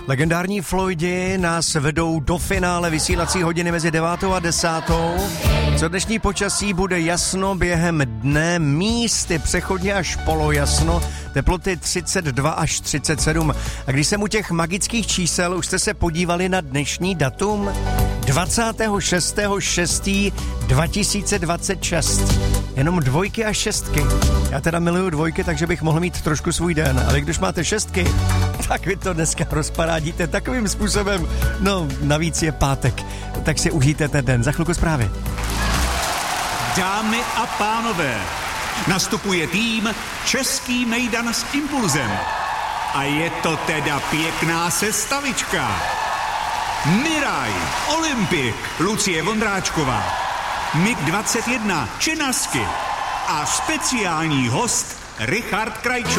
Legendární Floydi nás vedou do finále vysílací hodiny mezi 9. a 10. Co dnešní počasí bude jasno během dne, místy přechodně až polojasno, teploty 32 až 37. A když jsem u těch magických čísel, už jste se podívali na dnešní datum? 26.6.2026. Jenom dvojky a šestky. Já teda miluju dvojky, takže bych mohl mít trošku svůj den. Ale když máte šestky, tak vy to dneska rozparádíte takovým způsobem. No, navíc je pátek, tak si užijte ten den. Za chvilku zprávy. Dámy a pánové, nastupuje tým Český mejdan s Impulzem. A je to teda pěkná sestavička. Miraj, Olympik, Lucie Vondráčková, MiG-21, Činasky a speciální host Richard Krajčo.